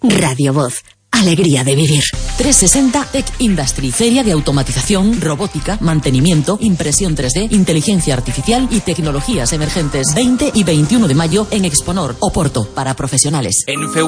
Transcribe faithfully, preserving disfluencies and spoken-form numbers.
Radio Voz. Alegría de vivir. trescientos sesenta Tech Industry, feria de automatización, robótica, mantenimiento, impresión tres D, inteligencia artificial y tecnologías emergentes. veinte y veintiuno de mayo en Exponor, Oporto, para profesionales. En